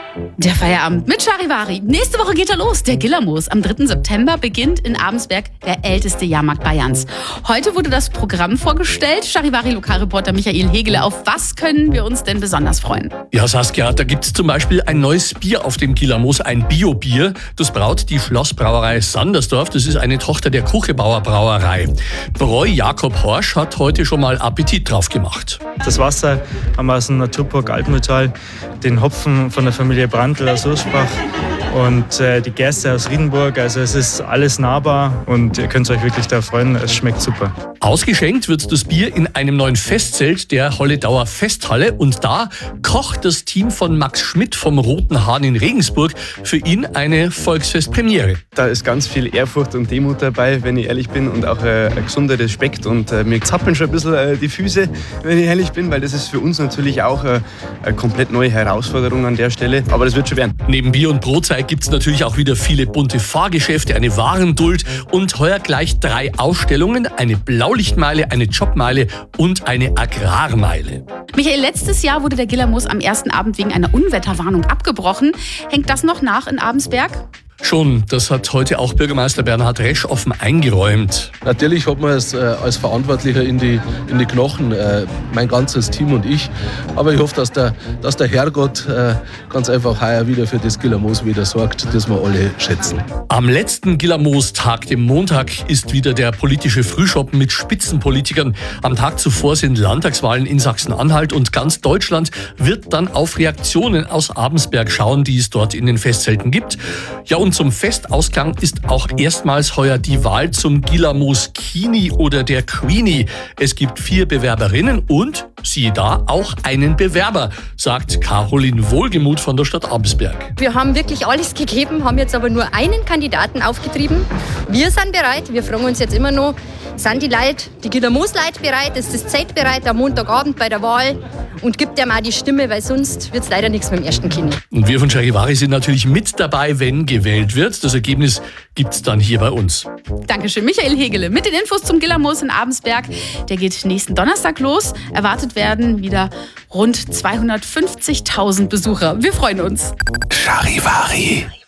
Der Feierabend mit Charivari. Nächste Woche geht er los, der Gillermoos. Am 3. September beginnt in Abensberg der älteste Jahrmarkt Bayerns. Heute wurde das Programm vorgestellt. Charivari-Lokalreporter Michael Hegele, auf was können wir uns denn besonders freuen? Ja, Saskia, da gibt es zum Beispiel ein neues Bier auf dem Gillermoos, ein Bio-Bier. Das braut die Schlossbrauerei Sandersdorf. Das ist eine Tochter der Kuchelbauer Brauerei. Bräu Jakob Horsch hat heute schon mal Appetit drauf gemacht. Das Wasser haben wir aus dem Naturpark Altmühltal, den Hopfen von der Familie Brandl aus Ursprach und die Gerste aus Riedenburg. Also es ist alles nahbar und ihr könnt euch wirklich da freuen, es schmeckt super. Ausgeschenkt wird das Bier in einem neuen Festzelt der Holledauer Festhalle und da kocht das Team von Max Schmidt vom Roten Hahn in Regensburg für ihn eine Volksfestpremiere. Da ist ganz viel Ehrfurcht und Demut dabei, wenn ich ehrlich bin, und auch ein gesunder Respekt und mir zappeln schon ein bisschen die Füße, wenn ich ehrlich bin, weil das ist für uns natürlich auch eine komplett neue Herausforderung an der Stelle, aber das wird schon werden. Neben Bier und Brotzeit gibt es natürlich auch wieder viele bunte Fahrgeschäfte, eine Warenduld und heuer gleich 3 Ausstellungen, eine Blaulichtmeile, eine Jobmeile und eine Agrarmeile. Michael, letztes Jahr wurde der Gillermoos am ersten Abend wegen einer Unwetterwarnung abgebrochen. Hängt das noch nach in Abensberg? Schon, das hat heute auch Bürgermeister Bernhard Resch offen eingeräumt. Natürlich hat man es als Verantwortlicher in die Knochen, mein ganzes Team und ich. Aber ich hoffe, dass der Herrgott ganz einfach heuer wieder für das Gillermoos wieder sorgt, das wir alle schätzen. Am letzten Gillermoos-Tag, dem Montag, ist wieder der politische Frühschoppen mit Spitzenpolitikern. Am Tag zuvor sind Landtagswahlen in Sachsen-Anhalt und ganz Deutschland wird dann auf Reaktionen aus Abensberg schauen, die es dort in den Festzelten gibt. Ja, und zum Festausklang ist auch erstmals heuer die Wahl zum Gillermoos Kini oder der Queenie. Es gibt 4 Bewerberinnen und, siehe da, auch einen Bewerber, sagt Caroline Wohlgemuth von der Stadt Abensberg. Wir haben wirklich alles gegeben, haben jetzt aber nur einen Kandidaten aufgetrieben. Wir sind bereit, wir fragen uns jetzt immer noch, sind die Leute, die Gillermoos-Leute bereit, ist das Zelt bereit am Montagabend bei der Wahl und gibt dem auch die Stimme, weil sonst wird es leider nichts mit dem ersten Kini. Und wir von Charivari sind natürlich mit dabei, wenn gewählt wird. Das Ergebnis gibt es dann hier bei uns. Dankeschön, Michael Hegele. Mit den Infos zum Gillermoos in Abensberg. Der geht nächsten Donnerstag los. Erwartet werden wieder rund 250.000 Besucher. Wir freuen uns. Charivari.